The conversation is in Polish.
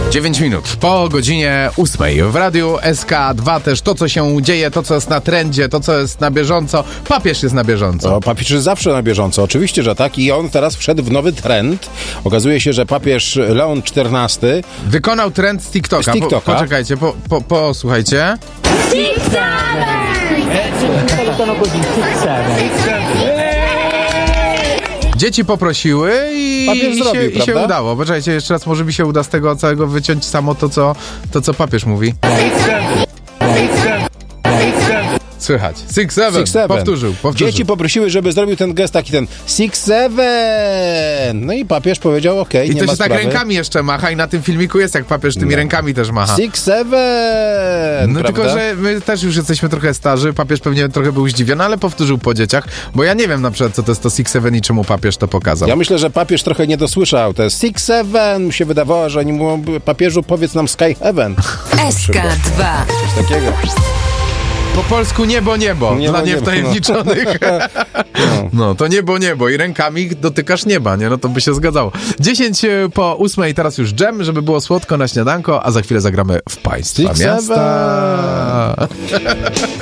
9 minut po godzinie 8 w Radiu SK2 też to, co się dzieje, to, co jest na trendzie, to, co jest na bieżąco. Papież jest na bieżąco. O, papież jest zawsze na bieżąco, oczywiście, że tak. I on teraz wszedł w nowy trend. Okazuje się, że papież Leon XIV wykonał trend z TikToka. Z TikToka. Poczekajcie, posłuchajcie. Dzieci poprosiły i się udało. Poczekajcie, jeszcze raz, może mi się uda z tego całego wyciąć samo to, co papież mówi. Słychać. 6-7. Powtórzył. Dzieci poprosiły, żeby zrobił ten gest taki, ten 6-7. No i papież powiedział, okej, nie ma sprawy. I to się tak rękami jeszcze macha i na tym filmiku jest, jak papież tymi rękami też macha. 6-7. No tylko, że my też już jesteśmy trochę starzy, papież pewnie trochę był zdziwiony, ale powtórzył po dzieciach, bo ja nie wiem na przykład, co to jest to 6-7 i czemu papież to pokazał. Ja myślę, że papież trochę nie dosłyszał. To jest 6-7. Mi się wydawało, że oni mówią, papieżu, powiedz nam Sky Heaven. SK2. Coś takiego. Po polsku niebo, dla niewtajemniczonych. No, to niebo i rękami dotykasz nieba, nie? No to by się zgadzało. 10 po 8, teraz już dżem, żeby było słodko na śniadanko, a za chwilę zagramy w Państwa Miasta.